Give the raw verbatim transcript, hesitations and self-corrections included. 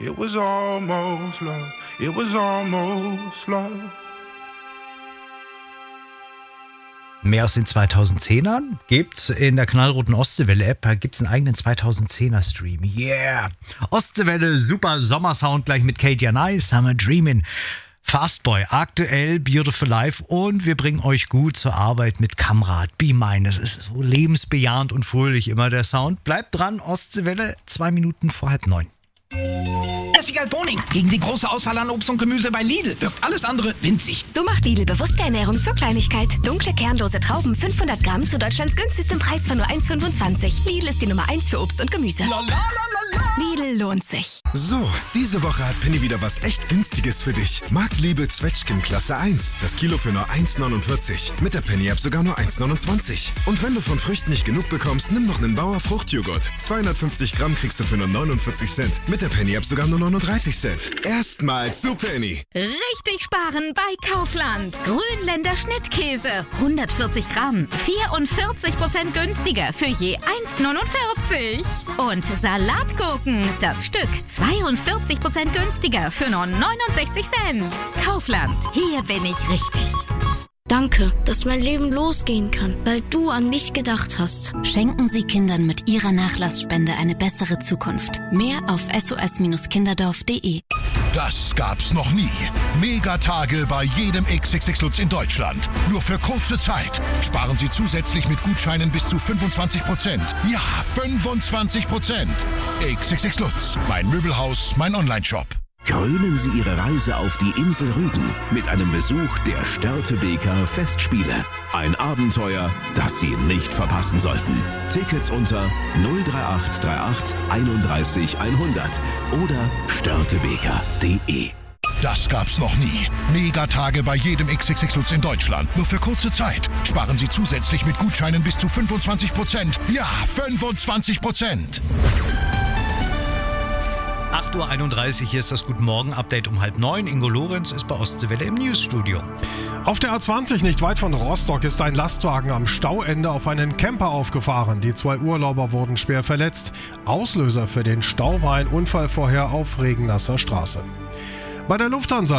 It was almost love. It was almost love. Mehr aus den zweitausendzehnern gibt's in der knallroten Ostseewelle-App. Da gibt's einen eigenen zweitausendzehner-Stream. Yeah! Ostseewelle, super Sommersound gleich mit Katie Nice, Summer Dreamin'. Fastboy, aktuell Beautiful Life und wir bringen euch gut zur Arbeit mit Kamrad, Be Mine. Das ist so lebensbejahend und fröhlich immer der Sound. Bleibt dran, Ostseewelle, zwei Minuten vor halb neun. Essigal Boning. Gegen die große Auswahl an Obst und Gemüse bei Lidl wirkt alles andere winzig. So macht Lidl bewusste Ernährung zur Kleinigkeit. Dunkle, kernlose Trauben, fünfhundert Gramm zu Deutschlands günstigstem Preis von nur eins Komma fünfundzwanzig. Lidl ist die Nummer eins für Obst und Gemüse. La, la, la, la, la. Lidl lohnt sich. So, diese Woche hat Penny wieder was echt Günstiges für dich. Marktliebe Zwetschgen Klasse eins. Das Kilo für nur eins Komma neunundvierzig. Mit der Penny-App sogar nur eins Komma neunundzwanzig. Und wenn du von Früchten nicht genug bekommst, nimm noch einen Bauer Fruchtjoghurt. zweihundertfünfzig Gramm kriegst du für nur neunundvierzig Cent. Mit der Penny-App sogar nur neununddreißig Cent. Erstmals zu Penny. Richtig sparen bei Kaufland. Grünländer Schnittkäse. hundertvierzig Gramm. vierundvierzig Prozent günstiger für je eins Komma neunundvierzig. Und Salatgurken. Das Stück zweiundvierzig Prozent günstiger für nur neunundsechzig Cent. Kaufland. Hier bin ich richtig. Danke, dass mein Leben losgehen kann, weil du an mich gedacht hast. Schenken Sie Kindern mit Ihrer Nachlassspende eine bessere Zukunft. Mehr auf s o s kinderdorf punkt d e. Das gab's noch nie. Megatage bei jedem X X X Lutz in Deutschland. Nur für kurze Zeit. Sparen Sie zusätzlich mit Gutscheinen bis zu fünfundzwanzig Prozent. Ja, fünfundzwanzig Prozent. X X X Lutz. Mein Möbelhaus, mein Onlineshop. Krönen Sie Ihre Reise auf die Insel Rügen mit einem Besuch der Störtebeker Festspiele. Ein Abenteuer, das Sie nicht verpassen sollten. Tickets unter null drei acht drei acht einunddreißig hundert oder störtebeker punkt d e. Das gab's noch nie. Megatage bei jedem X X X Lutz in Deutschland. Nur für kurze Zeit. Sparen Sie zusätzlich mit Gutscheinen bis zu fünfundzwanzig Prozent. Ja, fünfundzwanzig Prozent. acht Uhr einunddreißig, hier ist das Guten Morgen Update um halb neun. Ingo Lorenz ist bei Ostseewelle im Newsstudio. Auf der A zwanzig nicht weit von Rostock ist ein Lastwagen am Stauende auf einen Camper aufgefahren. Die zwei Urlauber wurden schwer verletzt. Auslöser für den Stau war ein Unfall vorher auf Regennasser Straße. Bei der Lufthansa